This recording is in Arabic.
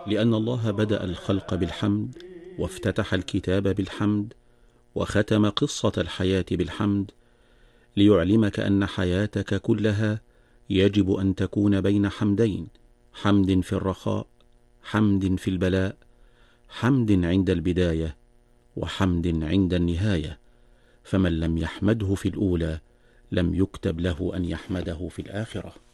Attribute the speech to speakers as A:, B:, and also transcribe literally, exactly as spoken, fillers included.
A: لأن الله بدأ الخلق بالحمد، وافتتح الكتاب بالحمد، وختم قصة الحياة بالحمد، ليعلمك أن حياتك كلها يجب أن تكون بين حمدين: حمد في الرخاء، حمد في البلاء، حمد عند البداية، وحمد عند النهاية. فمن لم يحمده في الأولى لم يكتب له أن يحمده في الآخرة.